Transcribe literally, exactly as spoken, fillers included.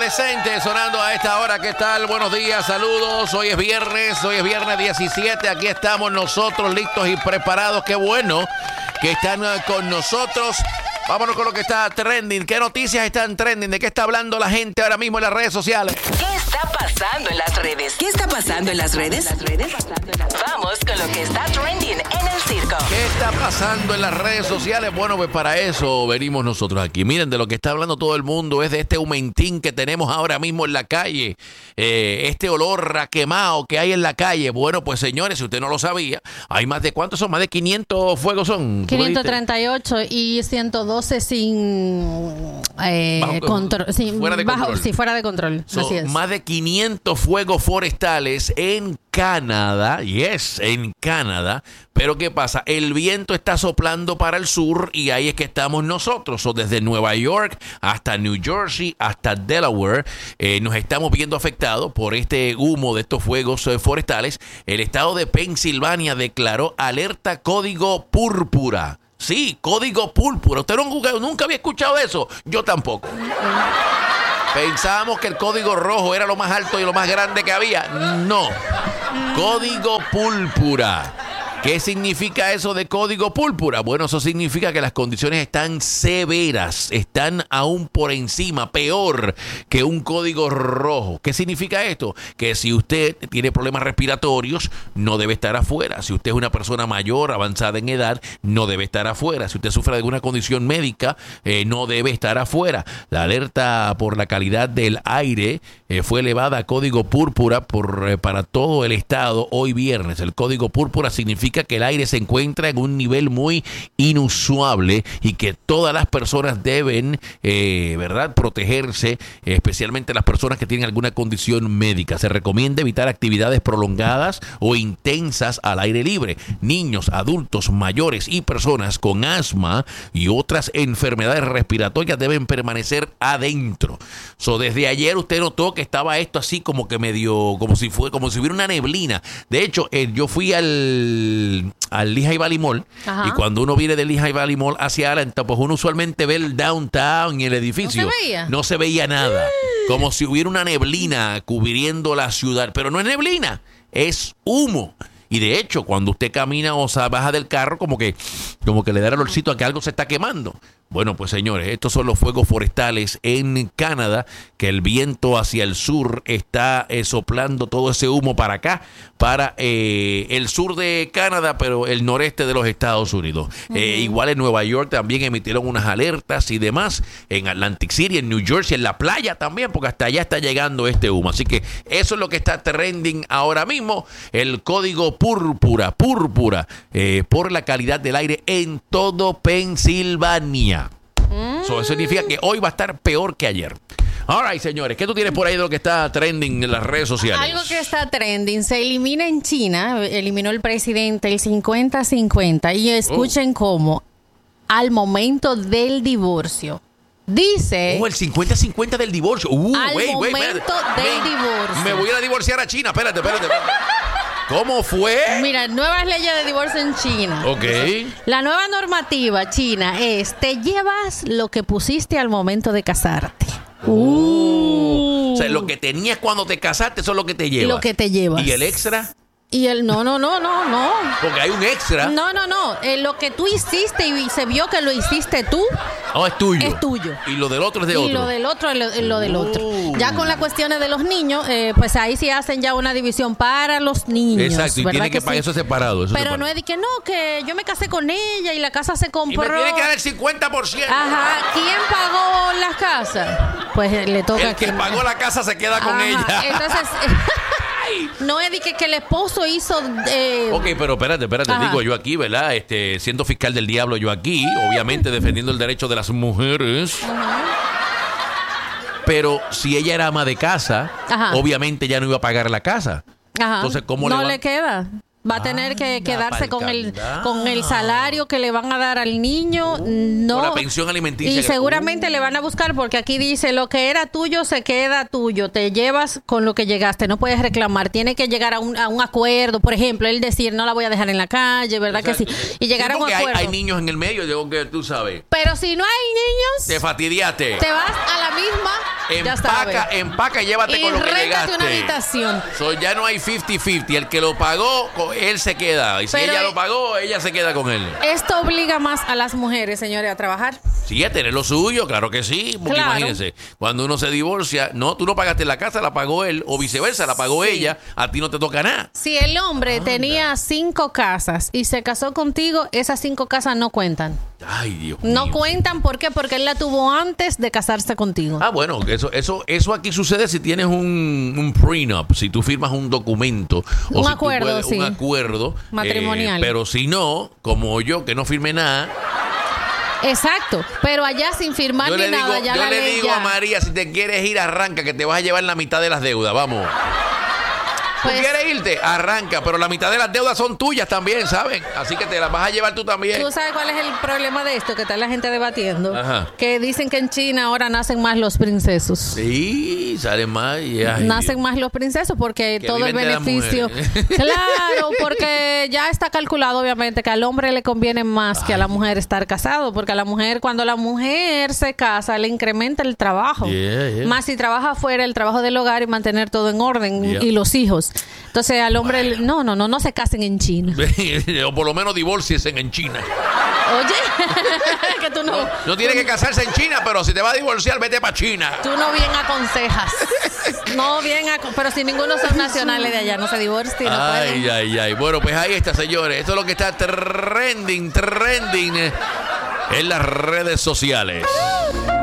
Adolescente sonando a esta hora. ¿Qué tal? Buenos días, saludos. Hoy es viernes, hoy es viernes diecisiete. Aquí estamos nosotros listos y preparados. Qué bueno que están con nosotros. Vámonos con lo que está trending. ¿Qué noticias están trending? ¿De qué está hablando la gente ahora mismo en las redes sociales? ¿Qué está pasando en las redes? ¿Qué está pasando en las redes? Vamos con lo que está trending en el circo. ¿Qué está pasando en las redes sociales? Bueno, pues para eso venimos nosotros aquí. Miren, de lo que está hablando todo el mundo es de este aumentín que tenemos ahora mismo en la calle. Eh, este olor a quemado que hay en la calle. Bueno, pues señores, si usted no lo sabía, hay más de, ¿cuántos son? Más de quinientos fuegos son. quinientos treinta y ocho y ciento doce sin eh, Bajo- control. Sin, fuera de bajo- control. sí, fuera de control. Son Así es. más de quinientos fuegos forestales en Canadá, yes, en Canadá. Pero ¿qué pasa? El viento está soplando para el sur y ahí es que estamos nosotros. O desde Nueva York hasta New Jersey, hasta Delaware, eh, nos estamos viendo afectados por este humo de estos fuegos eh, forestales. El estado de Pensilvania declaró alerta código púrpura. Sí, código púrpura. ¿Usted no, nunca había escuchado eso? Yo tampoco. Pensábamos que el código rojo era lo más alto y lo más grande que había. No. Código púrpura. ¿Qué significa eso de código púrpura? Bueno, eso significa que las condiciones están severas, están aún por encima, peor que un código rojo. ¿Qué significa esto? Que si usted tiene problemas respiratorios, no debe estar afuera. Si usted es una persona mayor, avanzada en edad, no debe estar afuera. Si usted sufre de alguna condición médica, eh, no debe estar afuera. La alerta por la calidad del aire eh, fue elevada a código púrpura por, eh, para todo el estado hoy viernes. El código púrpura significa que el aire se encuentra en un nivel muy inusual y que todas las personas deben, eh, ¿verdad?, protegerse, especialmente las personas que tienen alguna condición médica. Se recomienda evitar actividades prolongadas o intensas al aire libre. Niños, adultos, mayores y personas con asma y otras enfermedades respiratorias deben permanecer adentro. So, desde ayer usted notó que estaba esto así como que medio, como si fue, como si hubiera una neblina. De hecho, eh, yo fui al al Lehigh Valley Mall. Ajá. Y cuando uno viene del Lehigh Valley Mall hacia Atlanta, pues uno usualmente ve el downtown y el edificio. ¿No se veía? No se veía nada. Como si hubiera una neblina cubriendo la ciudad. Pero no es neblina, es humo. Y de hecho, cuando usted camina o se baja del carro, como que, como que le da el olorcito a que algo se está quemando. Bueno, pues señores, estos son los fuegos forestales en Canadá, que el viento hacia el sur está eh, soplando todo ese humo para acá, para eh, el sur de Canadá, pero el noreste de los Estados Unidos. Uh-huh. Eh, igual en Nueva York también emitieron unas alertas y demás, en Atlantic City, en New Jersey, en la playa también, porque hasta allá está llegando este humo. Así que eso es lo que está trending ahora mismo, el código púrpura, púrpura, eh, por la calidad del aire en todo Pensilvania. So, eso significa que hoy va a estar peor que ayer. All right, señores, ¿qué tú tienes por ahí de lo que está trending en las redes sociales? Algo que está trending, se elimina en China, eliminó el presidente el cincuenta cincuenta y escuchen oh. cómo al momento del divorcio. Dice... Oh, el cincuenta cincuenta del divorcio. Uh, al wait, momento wait, del me, divorcio. Me voy a divorciar a China, espérate, espérate. espérate. ¿Cómo fue? Mira, nuevas leyes de divorcio en China. Ok. La nueva normativa china es, te llevas lo que pusiste al momento de casarte. Uh. Uh. O sea, lo que tenías cuando te casaste, eso es lo que te llevas. Lo que te llevas. ¿Y el extra? Y el no, no, no, no, no. Porque hay un extra. No, no, no. Eh, lo que tú hiciste y se vio que lo hiciste tú. Oh, es tuyo. Es tuyo. Y lo del otro es de y otro. Y lo del otro es lo, es lo del otro. Uh. Ya con las cuestiones de los niños, eh, pues ahí sí hacen ya una división para los niños. Exacto, y tiene que, que pagar sí? eso separado. Eso Pero separado. no es de que no, que yo me casé con ella y la casa se compró. Y me tiene que dar el cincuenta por ciento. Ajá. ¿Quién pagó las casas? Pues le toca el que que pagó la casa se queda con Ajá. ella. Entonces... No es de que, que el esposo hizo... Eh... Ok, pero espérate, espérate. Ajá. Digo yo aquí, ¿verdad? Este, siendo fiscal del diablo yo aquí, obviamente defendiendo el derecho de las mujeres. Ajá. Pero si ella era ama de casa, Ajá. obviamente ya no iba a pagar la casa. Ajá. Entonces, ¿cómo no le va? le queda? Va a tener que quedarse con el con el salario que le van a dar al niño, no. Con la pensión alimenticia. Y seguramente uh. le van a buscar porque aquí dice lo que era tuyo se queda tuyo, te llevas con lo que llegaste, no puedes reclamar, tiene que llegar a un, a un acuerdo, por ejemplo, él decir no la voy a dejar en la calle, ¿verdad? Exacto. Que sí? Y llegar sí, a un acuerdo. Hay, hay niños en el medio, digo que tú sabes. Pero si no hay niños, te fastidiaste. Te vas a la misma Empaca, empaca y llévate y con lo que llegaste. una habitación. So, ya no hay cincuenta cincuenta. El que lo pagó, él se queda. Y si Pero ella lo pagó, ella se queda con él. Esto obliga más a las mujeres, señores, a trabajar. Sí, a tener lo suyo, claro que sí. Porque Claro. imagínense, cuando uno se divorcia, no, tú no pagaste la casa, la pagó él, o viceversa, la pagó Sí. ella, a ti no te toca nada. Si el hombre Anda. tenía cinco casas y se casó contigo, esas cinco casas no cuentan. Ay, Dios No mío. cuentan, ¿por qué? Porque él la tuvo antes de casarse contigo. Ah, bueno, eso, eso, eso aquí sucede si tienes un, un prenup, si tú firmas un documento. O Un si tú acuerdo, puedes- sí. Un acuerdo. Matrimonial. eh, pero si no, como yo, que no firmé nada, Exacto, pero allá sin firmar yo ni le digo, nada, ya yo la le ley digo ya. a María, si te quieres ir, arranca, que te vas a llevar la mitad de las deudas, vamos. Pues- ¿Tú quieres irte? Arranca, pero la mitad de las deudas son tuyas también, ¿saben? Así que te las vas a llevar tú también. ¿Tú sabes cuál es el problema de esto que está la gente debatiendo? Ajá. Que dicen que en China ahora nacen más los princesos. Sí, sale más y ay, Nacen más los princesos porque Que todo el viven de las beneficio. mujeres. Claro, porque ya está calculado, obviamente, que al hombre le conviene más que a la mujer estar casado. Porque a la mujer, cuando la mujer se casa, le incrementa el trabajo. Yeah, yeah. Más si trabaja afuera, el trabajo del hogar y mantener todo en orden Yeah. y los hijos. Entonces, al hombre, le- no, no, no, no se casen en China. o por lo menos divórciese en China. Oye, que tú no. No tiene que casarse en China, pero si te va a divorciar, vete para China. Tú no bien aconsejas. No bien, aco- pero si ninguno son nacionales de allá, no se divorcian, no Ay, pueden. ay, ay. Bueno, pues ahí está, señores. Esto es lo que está trending, trending eh, en las redes sociales.